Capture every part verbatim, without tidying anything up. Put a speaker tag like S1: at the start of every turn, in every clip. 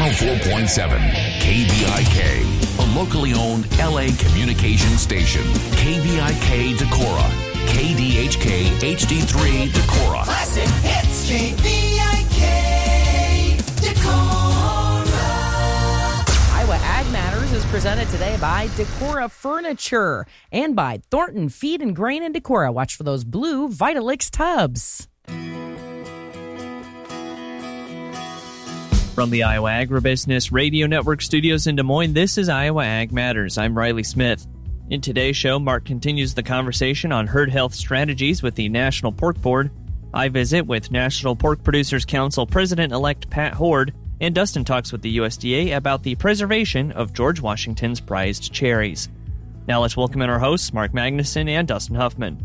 S1: oh four point seven K V I K, a locally owned L A communication station. K V I K Decorah, K D H K H D three Decorah.
S2: Classic hits, K V I K Decorah.
S3: Iowa Ag Matters is presented today by Decorah Furniture and by Thornton Feed and Grain in Decorah. Watch for those blue Vitalix tubs.
S4: From the Iowa Agribusiness Radio Network studios in Des Moines, this is Iowa Ag Matters. I'm Riley Smith. In today's show, Mark continues the conversation on herd health strategies with the National Pork Board. I visit with National Pork Producers Council President-elect Pat Hord, and Dustin talks with the U S D A about the preservation of George Washington's prized cherries. Now let's welcome in our hosts, Mark Magnuson and Dustin Huffman.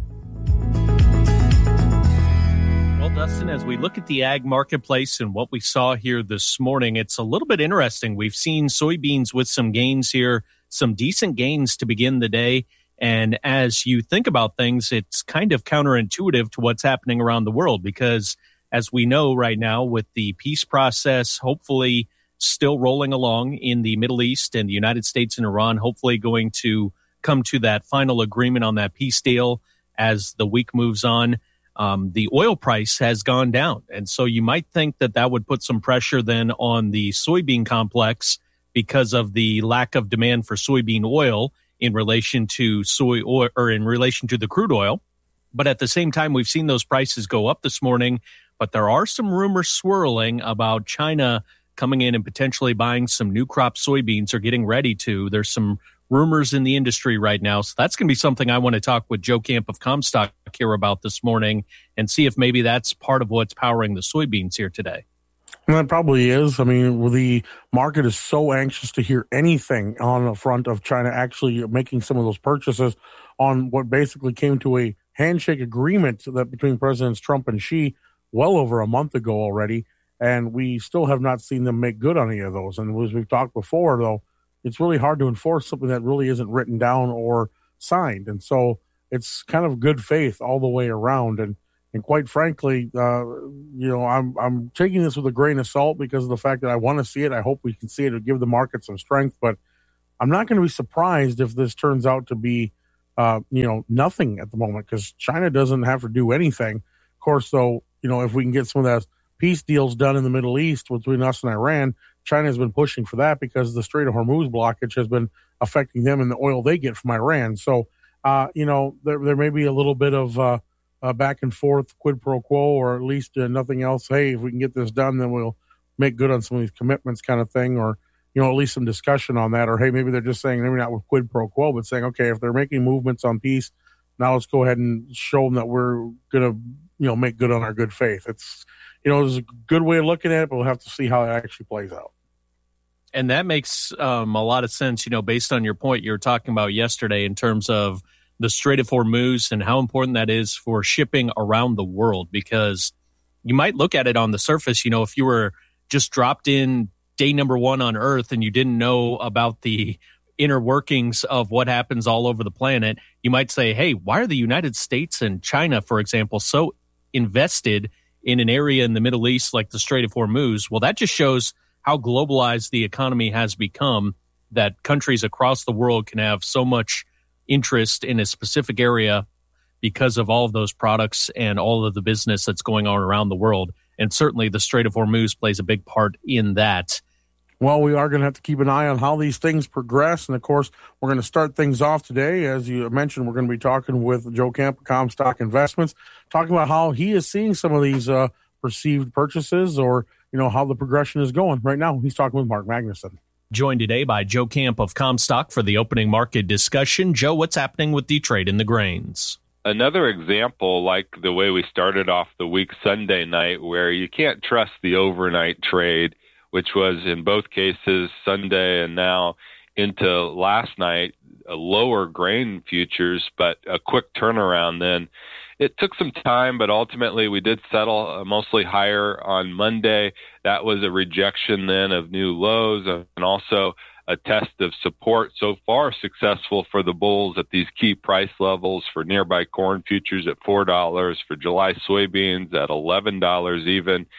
S5: Well, Dustin, as we look at the ag marketplace and what we saw here this morning, it's a little bit interesting. We've seen soybeans with some gains here, some decent gains to begin the day. And as you think about things, it's kind of counterintuitive to what's happening around the world because, as we know right now, with the peace process hopefully still rolling along in the Middle East and the United States and Iran, hopefully going to come to that final agreement on that peace deal as the week moves on. Um, the oil price has gone down. And so you might think that that would put some pressure then on the soybean complex because of the lack of demand for soybean oil in relation to soy oil or in relation to the crude oil. But at the same time, we've seen those prices go up this morning. But there are some rumors swirling about China coming in and potentially buying some new crop soybeans or getting ready to. There's some rumors in the industry right now. So that's going to be something I want to talk with Joe Camp of Comstock here about this morning and see if maybe that's part of what's powering the soybeans here today.
S6: And that probably is. I mean, the market is so anxious to hear anything on the front of China actually making some of those purchases on what basically came to a handshake agreement that between Presidents Trump and Xi well over a month ago already. And we still have not seen them make good on any of those. And as we've talked before, though, it's really hard to enforce something that really isn't written down or signed. And so it's kind of good faith all the way around. And and quite frankly, uh, you know, I'm I'm taking this with a grain of salt because of the fact that I want to see it. I hope we can see it to give the market some strength. But I'm not going to be surprised if this turns out to be, uh, you know, nothing at the moment because China doesn't have to do anything. Of course, though, you know, if we can get some of those peace deals done in the Middle East between us and Iran, China has been pushing for that because the Strait of Hormuz blockage has been affecting them and the oil they get from Iran. So, uh, you know, there there may be a little bit of uh, uh, back and forth quid pro quo, or at least uh, nothing else. Hey, if we can get this done, then we'll make good on some of these commitments kind of thing, or, you know, at least some discussion on that. Or, hey, maybe they're just saying, maybe not with quid pro quo, but saying, okay, if they're making movements on peace, now let's go ahead and show them that we're going to, you know, make good on our good faith. It's, you know, there's a good way of looking at it, but we'll have to see how it actually plays out.
S5: And that makes um, a lot of sense, you know, based on your point you were talking about yesterday in terms of the Strait of Hormuz and how important that is for shipping around the world, because you might look at it on the surface, you know, if you were just dropped in day number one on Earth and you didn't know about the inner workings of what happens all over the planet, you might say, hey, why are the United States and China, for example, so invested in an area in the Middle East like the Strait of Hormuz? Well, that just shows how globalized the economy has become, that countries across the world can have so much interest in a specific area because of all of those products and all of the business that's going on around the world. And certainly the Strait of Hormuz plays a big part in that.
S6: Well, we are going to have to keep an eye on how these things progress. And, of course, we're going to start things off today. As you mentioned, we're going to be talking with Joe Camp of Comstock Investments, talking about how he is seeing some of these uh, perceived purchases, or, you know, how the progression is going. Right now, he's talking with Mark Magnuson.
S5: Joined today by Joe Camp of Comstock for the opening market discussion. Joe, what's happening with the trade in the grains?
S7: Another example, like the way we started off the week Sunday night, where you can't trust the overnight trade, which was in both cases Sunday and now into last night, a lower grain futures, but a quick turnaround then. It took some time, but ultimately we did settle mostly higher on Monday. That was a rejection then of new lows and also a test of support. So far successful for the bulls at these key price levels for nearby corn futures at four dollars, for July soybeans at eleven dollars even,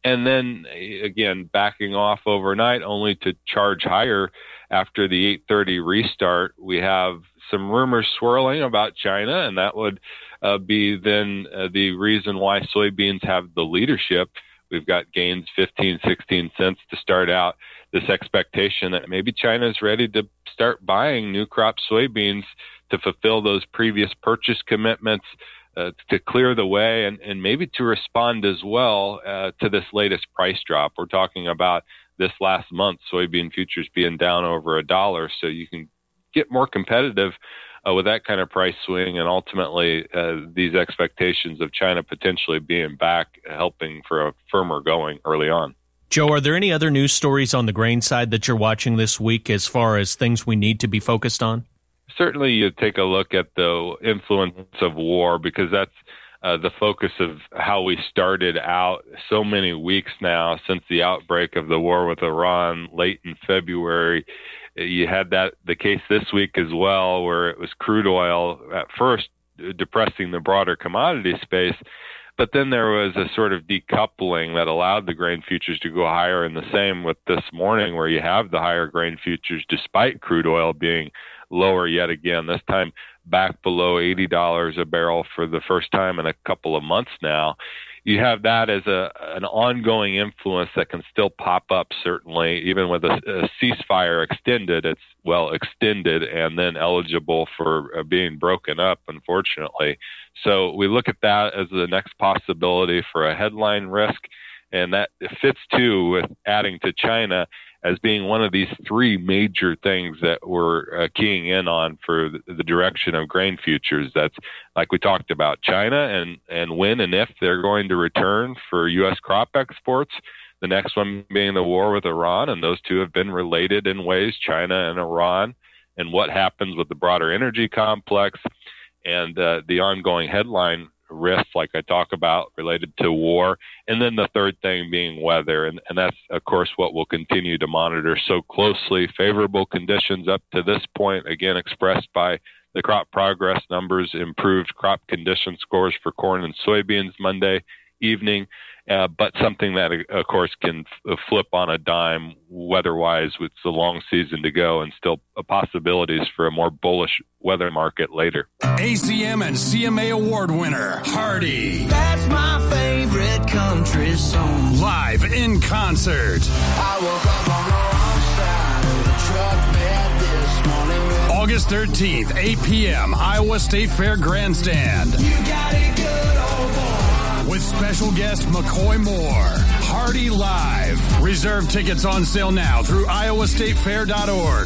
S7: and then again backing off overnight only to charge higher after the eight thirty restart. We have some rumors swirling about China, and that would uh, be then uh, the reason why soybeans have the leadership. We've got gains fifteen, sixteen cents to start out. This expectation that maybe China is ready to start buying new crop soybeans to fulfill those previous purchase commitments, uh, to clear the way, and, and maybe to respond as well uh, to this latest price drop. We're talking about this last month, soybean futures being down over a dollar, so you can get more competitive uh, with that kind of price swing, and ultimately uh, these expectations of China potentially being back, helping for a firmer going early on.
S5: Joe, are there any other news stories on the grain side that you're watching this week as far as things we need to be focused on?
S7: Certainly you take a look at the influence of war, because that's uh, the focus of how we started out so many weeks now since the outbreak of the war with Iran late in February. You had that the case this week as well, where it was crude oil at first depressing the broader commodity space, but then there was a sort of decoupling that allowed the grain futures to go higher, and the same with this morning, where you have the higher grain futures despite crude oil being lower yet again, this time back below eighty dollars a barrel for the first time in a couple of months now. You have that as a an ongoing influence that can still pop up, certainly, even with a, a ceasefire extended. It's, well, extended and then eligible for uh, being broken up, unfortunately. So we look at that as the next possibility for a headline risk, and that fits, too, with adding to China as being one of these three major things that we're uh, keying in on for the, the direction of grain futures. That's, like we talked about, China and, and when and if they're going to return for U S crop exports. The next one being the war with Iran, and those two have been related in ways, China and Iran, and what happens with the broader energy complex, and uh, the ongoing headline risks, like I talk about, related to war. And then the third thing being weather. And, and that's, of course, what we'll continue to monitor so closely. Favorable conditions up to this point, again, expressed by the crop progress numbers, improved crop condition scores for corn and soybeans Monday evening. Uh, but something that, of course, can f- flip on a dime weather-wise with the long season to go, and still possibilities for a more bullish weather market later.
S8: A C M and C M A award winner, Hardy.
S2: That's my favorite country song.
S8: Live in concert.
S2: I woke up on the wrong side of the truck bed this morning.
S8: August thirteenth, eight p.m., Iowa State Fair Grandstand.
S2: You got it good, old boy.
S8: With special guest McCoy Moore. Hardy Live. Reserve tickets on sale now through iowa state fair dot org.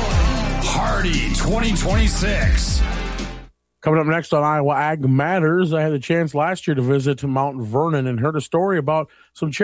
S8: Hardy twenty twenty-six.
S6: Coming up next on Iowa Ag Matters, I had the chance last year to visit Mount Vernon and heard a story about some charity